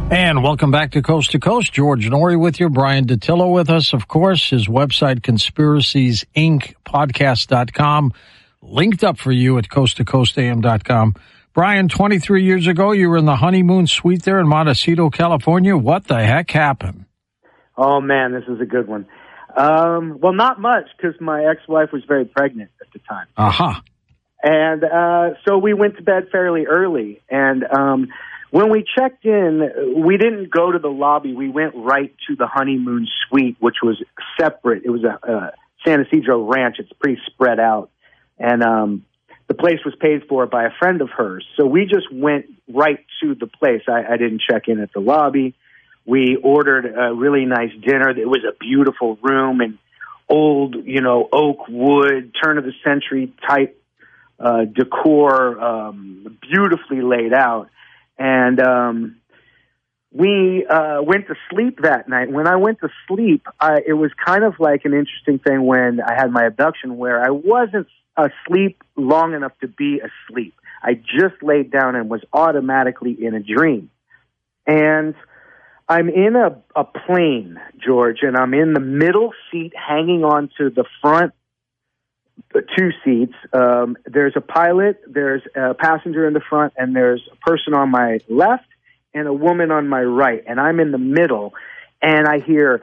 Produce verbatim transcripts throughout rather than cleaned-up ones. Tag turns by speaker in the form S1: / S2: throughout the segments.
S1: And welcome back to Coast to Coast. George Noory with you. Brian Dattilo with us, of course. His website, conspiracies inc podcast dot com. Linked up for you at coast to coast a m dot com. Brian, twenty-three years ago, you were in the honeymoon suite there in Montecito, California. What the heck happened?
S2: Oh, man, this is a good one. Um, well, not much, because my ex-wife was very pregnant at the time.
S1: Uh-huh.
S2: And uh, so we went to bed fairly early. And um, when we checked in, we didn't go to the lobby. We went right to the honeymoon suite, which was separate. It was a, a San Ysidro ranch. It's pretty spread out. And um, the place was paid for by a friend of hers. So we just went right to the place. I, I didn't check in at the lobby. We ordered a really nice dinner. It was a beautiful room and old, you know, oak wood, turn-of-the-century type uh, decor, um, beautifully laid out. And um, we uh, went to sleep that night. When I went to sleep, I, it was kind of like an interesting thing when I had my abduction where I wasn't asleep long enough to be asleep. I just laid down and was automatically in a dream. And I'm in a, a plane, George, and I'm in the middle seat hanging on to the front two seats. Um, there's a pilot, there's a passenger in the front, and there's a person on my left and a woman on my right. And I'm in the middle, and I hear,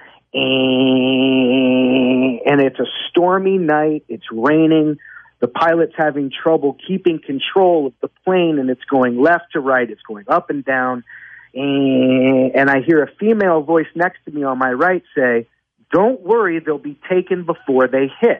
S2: and it's a stormy night. It's raining. The pilot's having trouble keeping control of the plane, and it's going left to right. It's going up and down. And I hear a female voice next to me on my right say, "Don't worry, they'll be taken before they hit."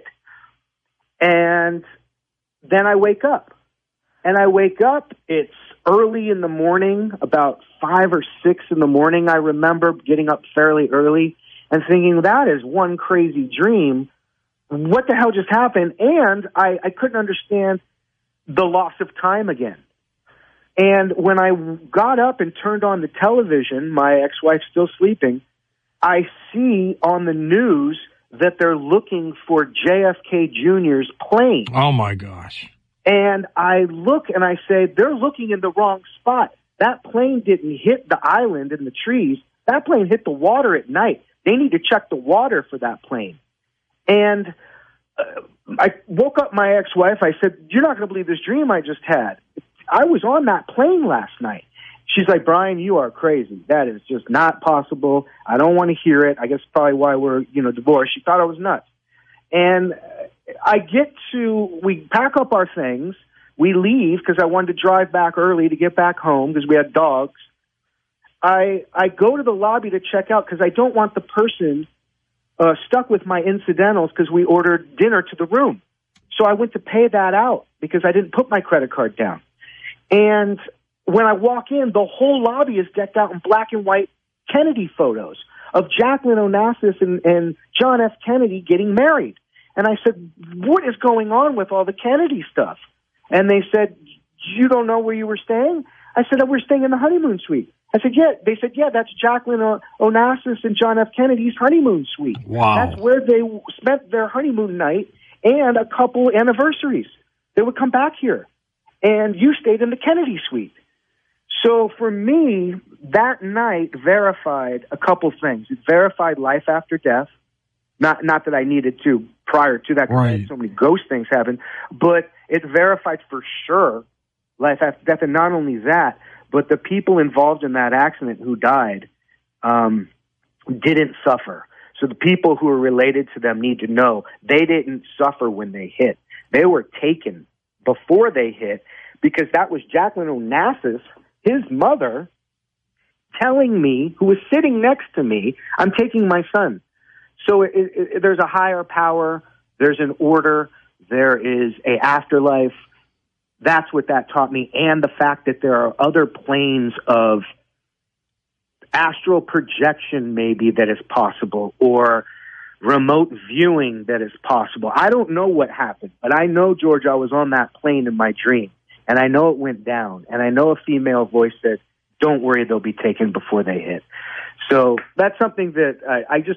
S2: And then I wake up. And I wake up, it's early in the morning, about five or six in the morning. I remember getting up fairly early and thinking, that is one crazy dream. What the hell just happened? And I, I couldn't understand the loss of time again. And when I got up and turned on the television, my ex-wife still sleeping, I see on the news that they're looking for J F K Junior's plane.
S1: Oh, my gosh.
S2: And I look and I say, they're looking in the wrong spot. That plane didn't hit the island and the trees. That plane hit the water at night. They need to check the water for that plane. And uh, I woke up my ex-wife. I said, you're not going to believe this dream I just had. I was on that plane last night. She's like, Brian, you are crazy. That is just not possible. I don't want to hear it. I guess probably why we're, you know, divorced. She thought I was nuts. And I get to, we pack up our things. We leave because I wanted to drive back early to get back home because we had dogs. I I go to the lobby to check out because I don't want the person uh, stuck with my incidentals because we ordered dinner to the room. So I went to pay that out because I didn't put my credit card down. And when I walk in, the whole lobby is decked out in black and white Kennedy photos of Jacqueline Onassis and, and John F. Kennedy getting married. And I said, what is going on with all the Kennedy stuff? And they said, you don't know where you were staying? I said, oh, we're staying in the honeymoon suite. I said, yeah. They said, yeah, that's Jacqueline Onassis and John F. Kennedy's honeymoon suite.
S1: Wow.
S2: That's where they spent their honeymoon night and a couple anniversaries. They would come back here. And you stayed in the Kennedy suite. So for me, that night verified a couple things. It verified life after death. Not not that I needed to prior to that, because
S1: right.
S2: I had so many ghost things happen. But it verified for sure life after death. And not only that, but the people involved in that accident who died um, didn't suffer. So the people who are related to them need to know they didn't suffer when they hit. They were taken before they hit, because that was Jacqueline Onassis, his mother, telling me, who was sitting next to me, I'm taking my son. So it, it, there's a higher power, there's an order, there is a afterlife. That's what that taught me, and the fact that there are other planes of astral projection maybe that is possible, or remote viewing that is possible. I don't know what happened, but I know, George, I was on that plane in my dream, and I know it went down, and I know a female voice said, don't worry, they'll be taken before they hit. So that's something that I, I just